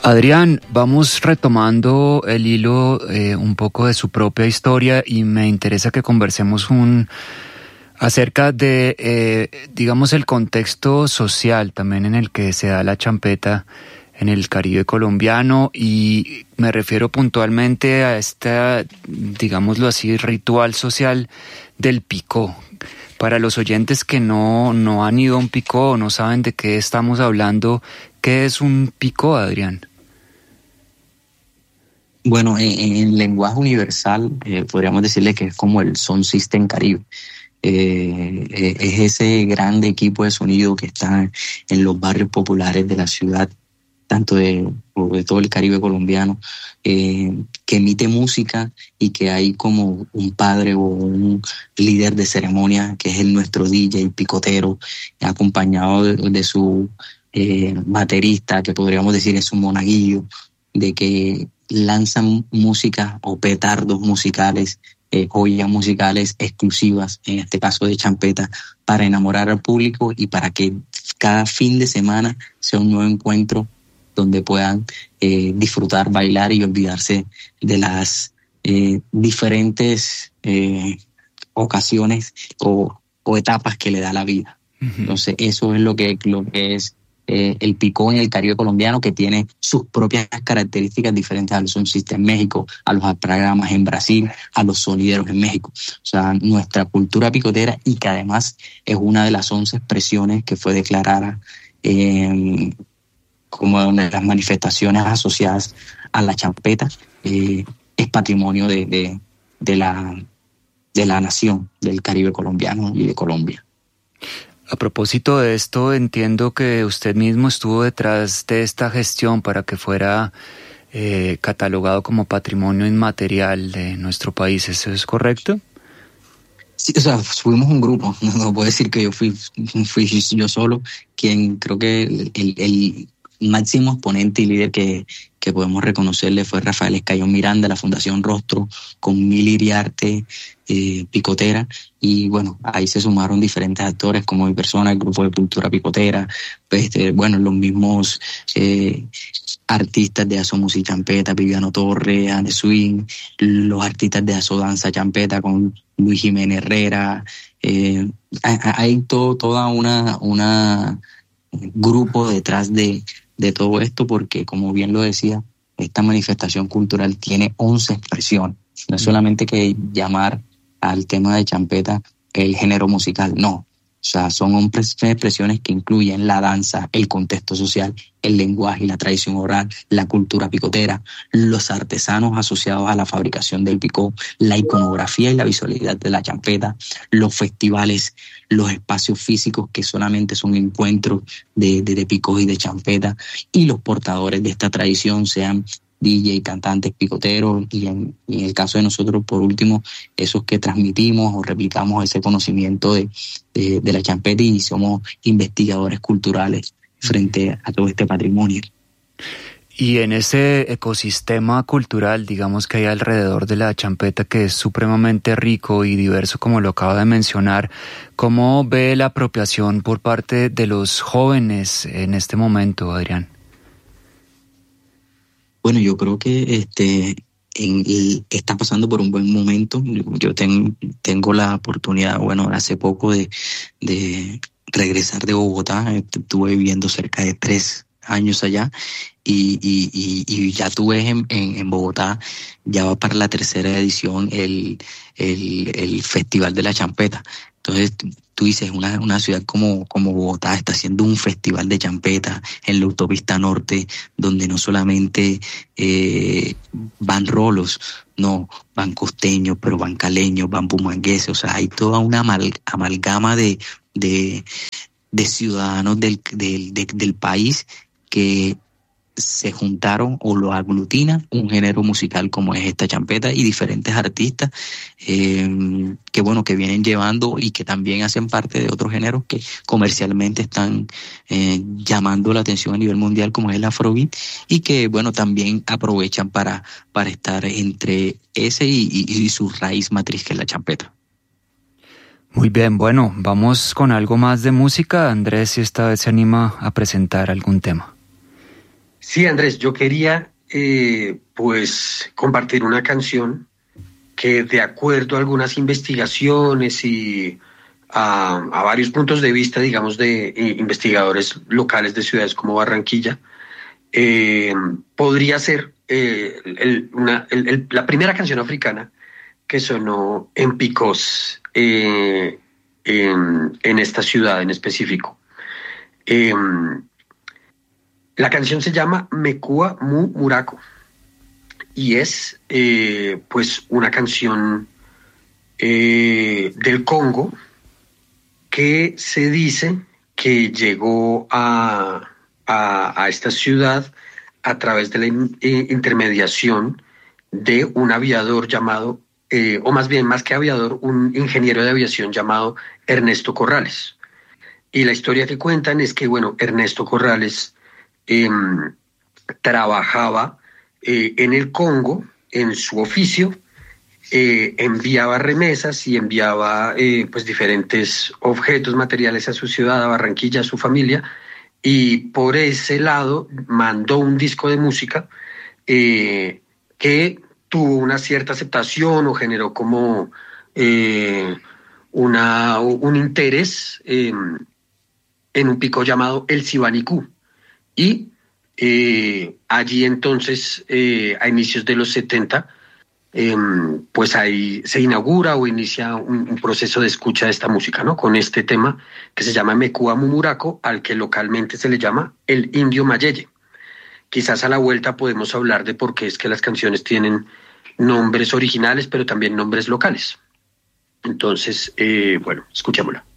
Adrián, vamos retomando el hilo un poco de su propia historia y me interesa que conversemos acerca de, digamos, el contexto social también en el que se da la champeta en el Caribe colombiano, y me refiero puntualmente a esta, digámoslo así, ritual social del picó. Para los oyentes que no han ido a un picó o no saben de qué estamos hablando, ¿qué es un picó, Adrián? Bueno, en lenguaje universal podríamos decirle que es como el Sound System Caribe. Es ese grande equipo de sonido que está en los barrios populares de la ciudad, tanto de todo el Caribe colombiano, que emite música y que hay como un padre o un líder de ceremonia, que es nuestro DJ picotero, acompañado de su baterista, que podríamos decir es un monaguillo, de que lanzan música o petardos musicales, joyas musicales exclusivas, en este caso de champeta, para enamorar al público y para que cada fin de semana sea un nuevo encuentro donde puedan disfrutar, bailar y olvidarse de las diferentes ocasiones o etapas que le da la vida. Uh-huh. Entonces eso es lo que es el picó en el Caribe colombiano, que tiene sus propias características diferentes a los Sound System en México, a los alpragamas en Brasil, a los sonideros en México. O sea, nuestra cultura picotera, y que además es una de las 11 expresiones que fue declarada como una de las manifestaciones asociadas a la champeta, es patrimonio de la nación, del Caribe colombiano y de Colombia. A propósito de esto, entiendo que usted mismo estuvo detrás de esta gestión para que fuera catalogado como patrimonio inmaterial de nuestro país. ¿Eso es correcto? Sí, o sea, fuimos un grupo. No puedo decir que yo fui yo solo, quien creo que el máximo exponente y líder que podemos reconocerle fue Rafael Escayón Miranda, la Fundación Rostro, con Mil Iriarte, picotera, y bueno, ahí se sumaron diferentes actores como mi persona, el grupo de cultura picotera, bueno, los mismos artistas de Aso Música Champeta, Viviano Torre, Ane Swing, los artistas de Aso Danza Champeta con Luis Jiménez Herrera, hay toda una grupo detrás de todo esto, porque como bien lo decía, esta manifestación cultural tiene 11 expresiones. No es solamente que llamar al tema de champeta el género musical, no. O sea, son 11 expresiones que incluyen la danza, el contexto social, el lenguaje y la tradición oral, la cultura picotera, los artesanos asociados a la fabricación del picó, la iconografía y la visualidad de la champeta, los festivales, los espacios físicos que solamente son encuentros de picó y de champeta, y los portadores de esta tradición, sean DJ, cantantes, picoteros, y en el caso de nosotros, por último, esos que transmitimos o replicamos ese conocimiento de la champeta y somos investigadores culturales frente a todo este patrimonio. Y en ese ecosistema cultural, digamos, que hay alrededor de la champeta, que es supremamente rico y diverso, como lo acaba de mencionar, ¿cómo ve la apropiación por parte de los jóvenes en este momento, Adrián? Bueno, yo creo que está pasando por un buen momento. Yo tengo la oportunidad, bueno, hace poco de regresar de Bogotá. Estuve viviendo cerca de 3 años allá, y ya tú ves en Bogotá, ya va para la 3ª edición el Festival de la Champeta. Entonces tú dices, una ciudad como Bogotá está haciendo un festival de champeta en la autopista norte, donde no solamente van rolos, no, van costeños, pero van caleños, van bumangueses. O sea, hay toda una amalgama de ciudadanos del país que se juntaron o lo aglutina un género musical como es esta champeta, y diferentes artistas que bueno, que vienen llevando y que también hacen parte de otros géneros que comercialmente están llamando la atención a nivel mundial, como es el Afrobeat, y que bueno, también aprovechan para estar entre ese y su raíz matriz, que es la champeta. Muy bien, bueno, vamos con algo más de música. Andrés, si esta vez se anima a presentar algún tema. Sí, Andrés, yo quería pues compartir una canción que, de acuerdo a algunas investigaciones y a varios puntos de vista, digamos, de investigadores locales de ciudades como Barranquilla, eh, podría ser la primera canción africana que sonó en picos en esta ciudad en específico. Eh, la canción se llama Mekua Mu Muraco y es pues una canción del Congo que se dice que llegó a esta ciudad a través de la intermediación de un aviador llamado, o más bien más que aviador, un ingeniero de aviación llamado Ernesto Corrales. Y la historia que cuentan es que, bueno, Ernesto Corrales eh, trabajaba en el Congo, en su oficio, enviaba remesas y enviaba pues diferentes objetos materiales a su ciudad, a Barranquilla, a su familia, y por ese lado mandó un disco de música que tuvo una cierta aceptación o generó como un interés en un pico llamado el Sibanicú. Y allí entonces, a inicios de los 70, pues ahí se inaugura o inicia un proceso de escucha de esta música, ¿no? Con este tema que se llama Mekua Mumuraco, al que localmente se le llama el Indio Mayeye. Quizás a la vuelta podemos hablar de por qué es que las canciones tienen nombres originales, pero también nombres locales. Entonces, bueno, escuchémosla.